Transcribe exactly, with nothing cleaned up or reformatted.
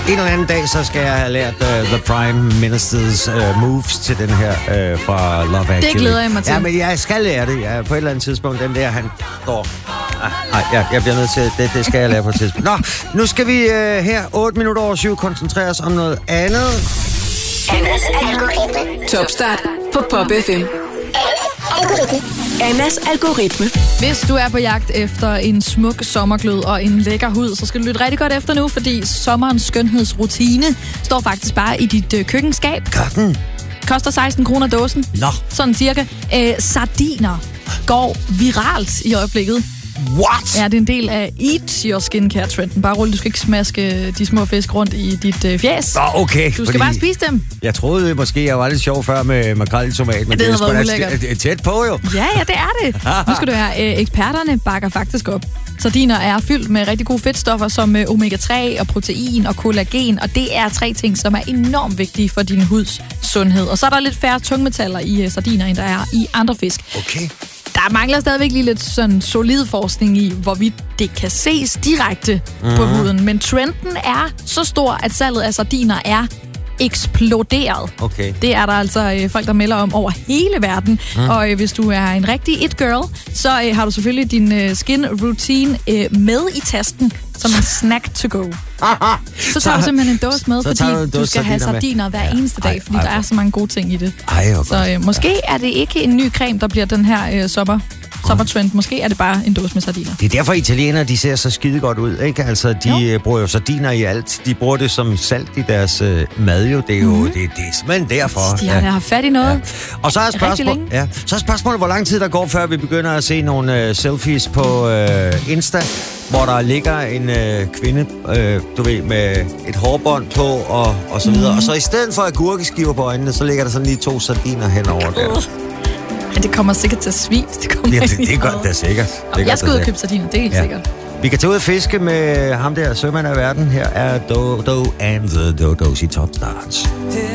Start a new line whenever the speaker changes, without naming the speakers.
En eller anden dag, så skal jeg have lært uh, The Prime Minister's uh, moves til den her uh, fra Love Actually.
Det glæder jeg mig til.
Ja, men jeg skal lære det. Ja, på et eller andet tidspunkt, den der, han står... Nej, ja, jeg bliver nødt til... Det, det skal jeg lære på et tidspunkt. Nå, nu skal vi uh, her otte minutter over syv koncentrere os om noget andet.
Annas algoritme. Topstart på Pop F M. Annas algoritme.
Hvis du er på jagt efter en smuk sommerglød og en lækker hud, så skal du lytte rigtig godt efter nu, fordi sommerens skønhedsrutine står faktisk bare i dit øh, køkkenskab.
Gør den?
Koster seksten kroner dåsen.
Nå.
Sådan cirka. Æ, sardiner går viralt i øjeblikket.
What?
Ja, det er en del af Eat Your Skincare-trenden. Bare roligt, du skal ikke smaske de små fisk rundt i dit øh, fjæs.
Nå, okay.
Du skal fordi bare spise dem.
Jeg troede måske, jeg var lidt sjov før med makrel i tomat, men
det,
det er
sgu da
t- tæt på jo.
Ja, ja, det er det. Nu skal du høre, øh, eksperterne bakker faktisk op. Sardiner er fyldt med rigtig gode fedtstoffer som øh, omega tre og protein og kollagen, og det er tre ting, som er enormt vigtige for din huds sundhed. Og så er der lidt færre tungmetaller i øh, sardiner, end der er i andre fisk.
Okay.
Der mangler stadigvæk lige lidt sådan solid forskning i, hvorvidt det kan ses direkte mm-hmm. på huden. Men trenden er så stor, at salget af sardiner er eksploderet.
Okay.
Det er der altså øh, folk, der melder om over hele verden. Mm. Og øh, hvis du er en rigtig it-girl, så øh, har du selvfølgelig din øh, skin routine øh, med i tasken som en snack to go. Så tager du simpelthen en dåse med, fordi du, du skal have sardiner hver ja. eneste dag, fordi ej, ej, der er så mange gode ting i det.
Ej,
så øh, måske er det ikke en ny creme, der bliver den her øh, sommer. Sommertrend. Måske er det bare en dåse med sardiner.
Det er derfor italienere, de ser så skide godt ud, ikke? Altså, de jo. bruger jo sardiner i alt. De bruger det som salt i deres øh, mad, jo. Det er jo mm-hmm. det, det er simpelthen derfor.
De har ja. haft fat i noget. Ja.
Og så er spørgsmål, ja. så er spørgsmålet, hvor lang tid der går, før vi begynder at se nogle øh, selfies på øh, Insta, hvor der ligger en øh, kvinde, øh, du ved, med et hårbånd på og, og så videre. Mm. Og så i stedet for agurkeskiver på øjnene, så ligger der sådan lige to sardiner henover der. Uh.
Ja, det kommer sikkert til at svige, hvis det kommer
ja, det, det er godt, det er sikkert. Det er
jeg skal ud og købe sardiner, det er helt ja. sikkert.
Vi kan tage ud og fiske med ham der sømand af verden. Her er Do Do and the Dodos i Top Stars.